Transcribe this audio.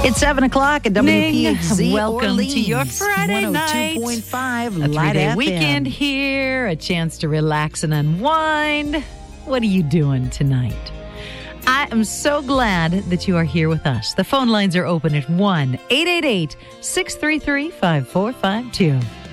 It's 7 o'clock at WPHZ. Welcome Orleans, to your Friday night. 102.5 A Light three-day FM. weekend here, a chance to relax and unwind. What are you doing tonight? I am so glad that you are here with us. The phone lines are open at 1-888-633-5452.